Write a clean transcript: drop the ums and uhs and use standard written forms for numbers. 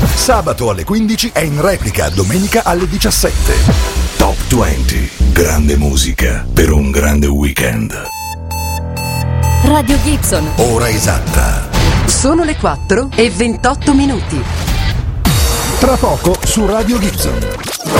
Sabato alle 15 e in replica domenica alle 17. Top 20. Grande musica per un grande weekend. Radio Gibson. Ora esatta. Sono le 4:28. Tra poco su Radio Gibson.